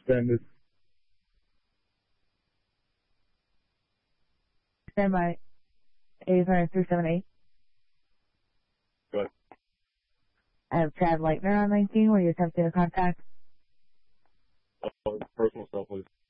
suspended. Stand by. 80378. Go ahead. I have Chad Leitner on 19 where you're attempting to contact. Personal cell, please.